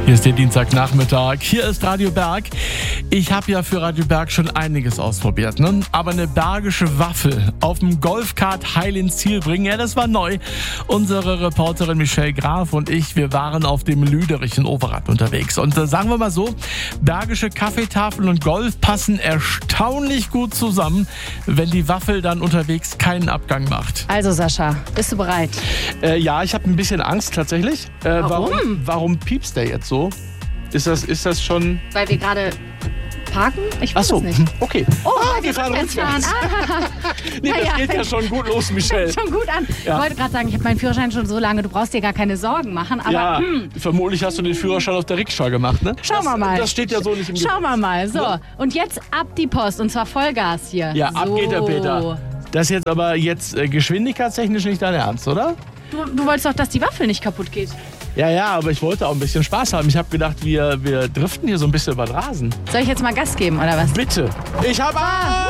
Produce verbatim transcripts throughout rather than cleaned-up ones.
Hier ist der Dienstagnachmittag. Hier ist Radio Berg. Ich habe ja für Radio Berg schon einiges ausprobiert, ne? Aber eine bergische Waffel auf dem Golfkart heil ins Ziel bringen, ja, das war neu. Unsere Reporterin Michelle Graf und ich, wir waren auf dem Lüderich Overath unterwegs. Und äh, sagen wir mal so, bergische Kaffeetafeln und Golf passen erstaunlich gut zusammen, wenn die Waffel dann unterwegs keinen Abgang macht. Also Sascha, bist du bereit? Äh, ja, ich habe ein bisschen Angst tatsächlich. Äh, Warum? warum? Warum piepst der jetzt so? Ist das, ist das schon... Weil wir gerade parken? Ich weiß Ach so, es nicht. okay. Oh, ah, weil wir fahren rückwärts fahren. rückwärts. Ah, Nee, das naja, geht ja schon gut los, Michelle. schon gut an. Ja. Ich wollte gerade sagen, ich habe meinen Führerschein schon so lange, du brauchst dir gar keine Sorgen machen. Aber Ja, hm, vermutlich hast du den Führerschein auf der Rikscha gemacht, ne? schauen wir das, mal. Das steht ja so nicht im Schauen wir mal. So, Ja. und jetzt ab die Post und zwar Vollgas hier. Ja, so. ab geht der Peter. Das ist jetzt aber jetzt äh, geschwindigkeitstechnisch nicht dein Ernst, oder? Du, du wolltest doch, dass die Waffel nicht kaputt geht. Ja, ja, aber ich wollte auch ein bisschen Spaß haben. Ich habe gedacht, wir, wir driften hier so ein bisschen über den Rasen. Soll ich jetzt mal Gas geben, oder was? Bitte. Ich habe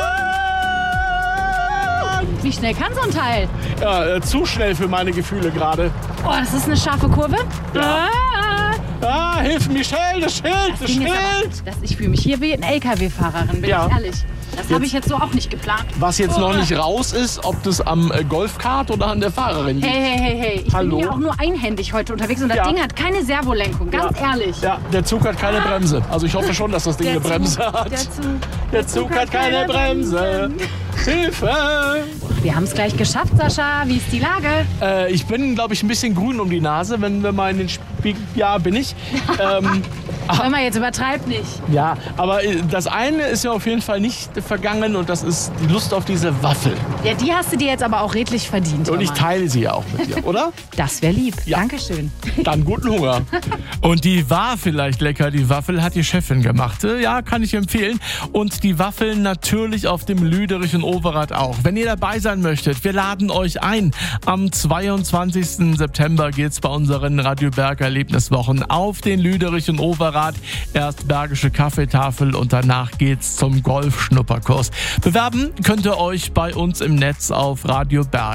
Angst! Wie schnell kann so ein Teil? Ja, äh, zu schnell für meine Gefühle gerade. Oh, das ist eine scharfe Kurve. Ja. Ah, Ah, hilf Michelle, das Schild, das Ding ist Schild! aber, dass ich fühle mich hier wie eine L K W-Fahrerin, bin Ja. ich ehrlich. Das habe ich jetzt so auch nicht geplant. Was jetzt Oh. noch nicht raus ist, ob das am äh, Golfkart oder an der Fahrerin liegt. Hey, hey, hey, hey. Ich Hallo? bin hier auch nur einhändig heute unterwegs und das Ja. Ding hat keine Servolenkung, ganz Ja. ehrlich. Ja, der Zug hat keine Bremse. Also ich hoffe schon, dass das Ding Der eine Bremse Zug, hat. Der Zug, Der Zug hat keine Bremse. Hilfe! Wir haben es gleich geschafft, Sascha. Wie ist die Lage? Äh, ich bin, glaube ich, ein bisschen grün um die Nase, wenn wir mal in den Spiegel... Ja, bin ich. ähm, Wenn man jetzt übertreibt nicht. ja, aber äh, das eine ist ja auf jeden Fall nicht vergangen und das ist die Lust auf diese Waffel. Ja, die hast du dir jetzt aber auch redlich verdient. Und ich Roman. teile sie ja auch mit dir, oder? Das wäre lieb. Ja. Dankeschön. Dann guten Hunger. Und die war vielleicht lecker, die Waffel hat die Chefin gemacht. Ja, kann ich empfehlen. Und die Waffeln natürlich auf dem Lüderich Overath auch. Wenn ihr dabei sein möchtet, wir laden euch ein. Am zweiundzwanzigsten September geht's bei unseren Radio Berg Erlebniswochen auf den Lüderich Overath. Erst bergische Kaffeetafel und danach geht's zum Golfschnupperkurs. Bewerben könnt ihr euch bei uns im Netz auf Radio Berg.